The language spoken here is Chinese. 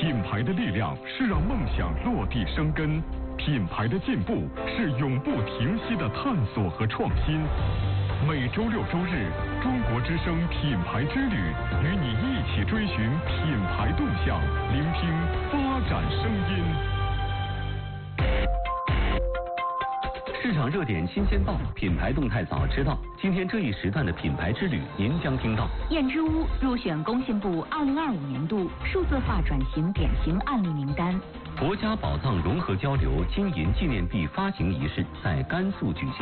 品牌的力量是让梦想落地生根，品牌的进步是永不停息的探索和创新。每周六周日，中国之声品牌之旅，与你一起追寻品牌动向，聆听发展声音。 市场热点新鲜报，品牌动态早知道。今天这一时段的品牌之旅，您将听到： 燕之屋入选工信部2025年度数字化转型典型案例名单； 国家宝藏融合交流金银纪念币发行仪式在甘肃举行。